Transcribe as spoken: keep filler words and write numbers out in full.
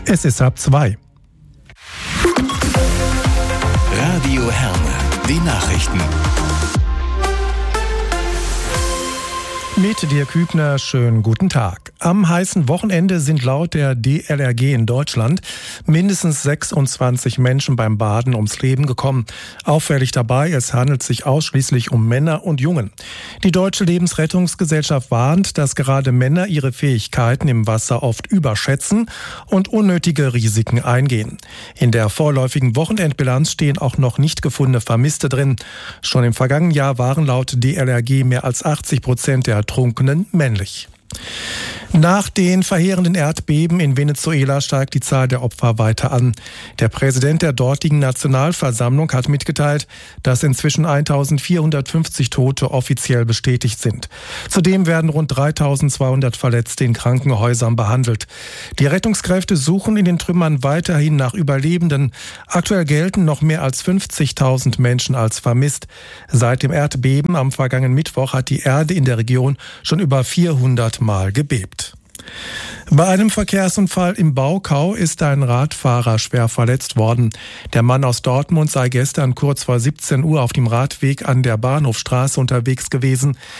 Es ist halb zwei. Radio Herne, die Nachrichten. Mit Dirk Hübner, schönen guten Tag. Am heißen Wochenende sind laut der D L R G in Deutschland mindestens sechsundzwanzig Menschen beim Baden ums Leben gekommen. Auffällig dabei, es handelt sich ausschließlich um Männer und Jungen. Die Deutsche Lebensrettungsgesellschaft warnt, dass gerade Männer ihre Fähigkeiten im Wasser oft überschätzen und unnötige Risiken eingehen. In der vorläufigen Wochenendbilanz stehen auch noch nicht gefundene Vermisste drin. Schon im vergangenen Jahr waren laut D L R G mehr als achtzig Prozent der Ertrunkenen männlich. Nach den verheerenden Erdbeben in Venezuela steigt die Zahl der Opfer weiter an. Der Präsident der dortigen Nationalversammlung hat mitgeteilt, dass inzwischen eintausendvierhundertfünfzig Tote offiziell bestätigt sind. Zudem werden rund dreitausendzweihundert Verletzte in Krankenhäusern behandelt. Die Rettungskräfte suchen in den Trümmern weiterhin nach Überlebenden. Aktuell gelten noch mehr als fünfzigtausend Menschen als vermisst. Seit dem Erdbeben am vergangenen Mittwoch hat die Erde in der Region schon über vierhundert Mal gebebt. Bei einem Verkehrsunfall im Baukau ist ein Radfahrer schwer verletzt worden. Der Mann aus Dortmund sei gestern kurz vor siebzehn Uhr auf dem Radweg an der Bahnhofstraße unterwegs gewesen.